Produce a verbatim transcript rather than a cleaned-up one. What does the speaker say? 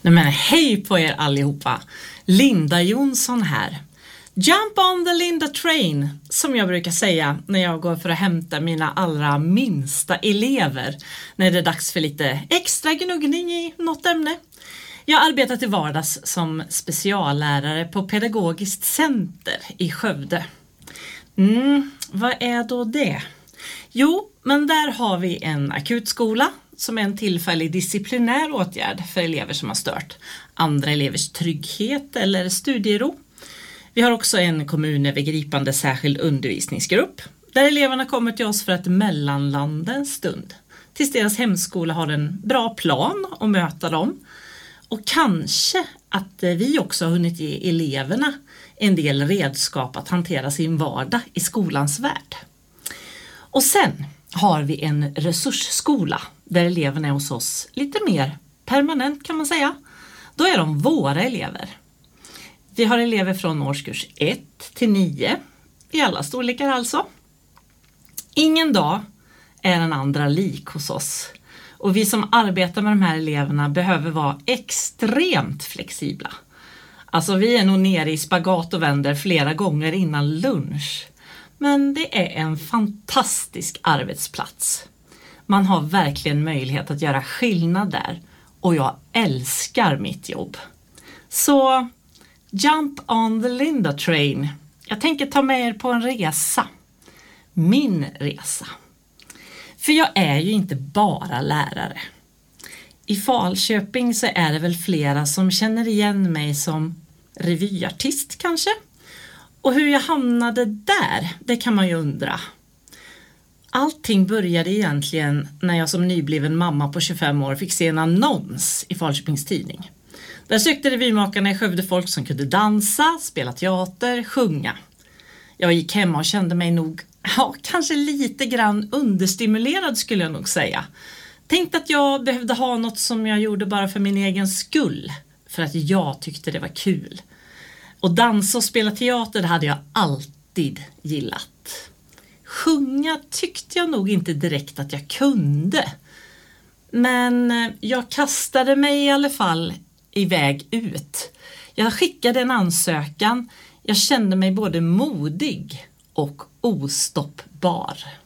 Nej men hej på er allihopa. Linda Jonsson här. Jump on the Linda train, som jag brukar säga när jag går för att hämta mina allra minsta elever när det är dags för lite extra gnuggning i något ämne. Jag arbetar till vardags som speciallärare på Pedagogiskt center i Skövde. Mm, vad är då det? Jo, men där har vi en akutskola som är en tillfällig disciplinär åtgärd för elever som har stört andra elevers trygghet eller studiero. Vi har också en kommunövergripande särskild undervisningsgrupp där eleverna kommer till oss för att mellanlanda en stund tills deras hemskola har en bra plan att möta dem. Och kanske att vi också har hunnit ge eleverna en del redskap att hantera sin vardag i skolans värld. Och sen har vi en resursskola där eleverna är hos oss lite mer permanent kan man säga. Då är de våra elever. Vi har elever från årskurs ett till nio i alla storlekar alltså. Ingen dag är den andra lik hos oss. Och vi som arbetar med de här eleverna behöver vara extremt flexibla. Alltså vi är nog nere i spagat och vänder flera gånger innan lunch. Men det är en fantastisk arbetsplats. Man har verkligen möjlighet att göra skillnad där. Och jag älskar mitt jobb. Så jump on the Linda train. Jag tänker ta med er på en resa. Min resa. För jag är ju inte bara lärare. I Falköping så är det väl flera som känner igen mig som revyartist kanske. Och hur jag hamnade där, det kan man ju undra. Allting började egentligen när jag som nybliven mamma på tjugofem år fick se en annons i Falköpings tidning. Där sökte revymakarna i Skövde folk som kunde dansa, spela teater, sjunga. Jag gick hemma och kände mig nog, ja, kanske lite grann understimulerad skulle jag nog säga. Tänkte att jag behövde ha något som jag gjorde bara för min egen skull. För att jag tyckte det var kul. Och dansa och spela teater, det hade jag alltid gillat. Sjunga tyckte jag nog inte direkt att jag kunde. Men jag kastade mig i alla fall iväg ut. Jag skickade en ansökan. Jag kände mig både modig och ostoppbar.